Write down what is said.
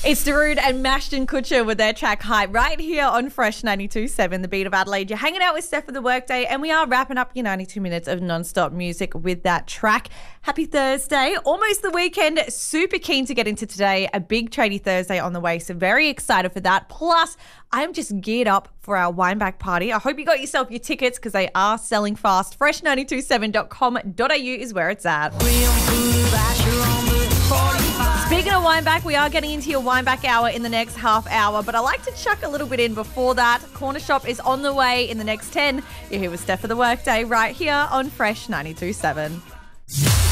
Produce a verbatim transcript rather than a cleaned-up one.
It's Darude and Mashton Kutcher with their track Hype right here on Fresh ninety-two point seven, the beat of Adelaide. You're hanging out with Steph for the workday, and we are wrapping up your ninety-two minutes of non-stop music with that track. Happy Thursday, almost the weekend. Super keen to get into today. A big tradie Thursday on the way, so very excited for that. Plus, I'm just geared up for our Wineback party. I hope you got yourself your tickets because they are selling fast. fresh nine two seven dot com dot a u is where it's at. Speaking of Wineback, we are getting into your Wineback hour in the next half hour, but I like to chuck a little bit in before that. Corner Shop is on the way in the next ten. You're here with Steph for the workday right here on Fresh ninety-two point seven.